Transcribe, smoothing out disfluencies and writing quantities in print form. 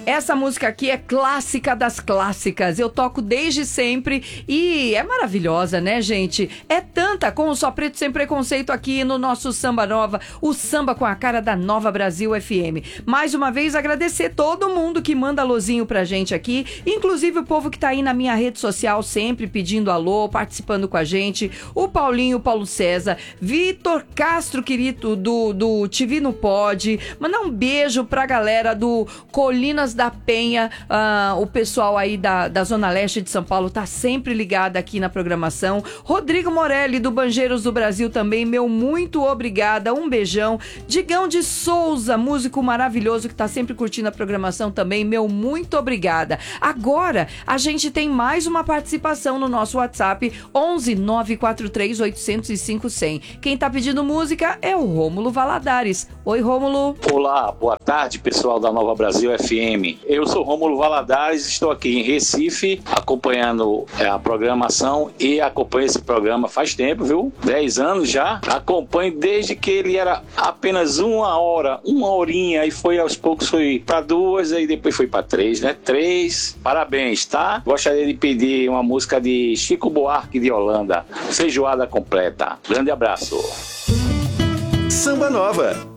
Essa música aqui é clássica das clássicas. Eu toco desde sempre e é maravilhosa, né, gente? É tanta com o Só Preto Sem Preconceito aqui no nosso Samba Nova, o samba com a cara da Nova Brasil FM. Mais uma vez, agradecer todo mundo que manda alôzinho pra gente aqui, inclusive o povo que tá aí na minha rede social sempre pedindo alô, participando com a gente. O Paulinho, o Paulo César, Vitor Castro, querido, do TV no Pod. Mandar um beijo pra galera do Colinas da Penha, o pessoal aí da Zona Leste de São Paulo tá sempre ligado aqui na programação. Rodrigo Morelli, do Banjeiros do Brasil também, meu muito obrigada, um beijão. Digão de Souza, músico maravilhoso que tá sempre curtindo a programação também, meu muito obrigada. Agora, a gente tem mais uma participação no nosso WhatsApp, 11 943 805 100. Quem tá pedindo música é o Rômulo Valadares. Oi, Rômulo. Olá, boa tarde, pessoal da Nova Brasil FM. Eu sou Rômulo Valadares, estou aqui em Recife, acompanhando a programação e acompanho esse programa faz tempo, viu? 10 anos já. Acompanho desde que ele era apenas uma horinha, e foi aos poucos, foi para 2, aí depois foi para 3, né? 3. Parabéns, tá? Gostaria de pedir uma música de Chico Buarque de Holanda, Feijoada Completa. Grande abraço. Samba Nova.